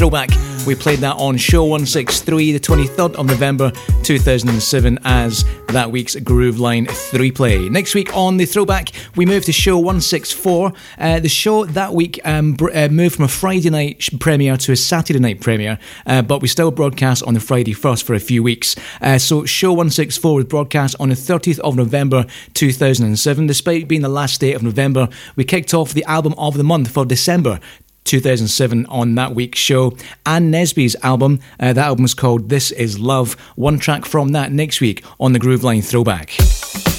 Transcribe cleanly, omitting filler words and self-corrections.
Throwback. We played that on Show 163, the 23rd of November 2007, as that week's Groove Line 3 play. Next week on the Throwback, we move to Show 164. The show that week moved from a Friday night premiere to a Saturday night premiere, but we still broadcast on the Friday first for a few weeks. So Show 164 was broadcast on the 30th of November 2007. Despite being the last day of November, we kicked off the album of the month for December 2007 on that week's show. Ann Nesby's album, that album is called This Is Love. One track from that next week on the Groove Line Throwback.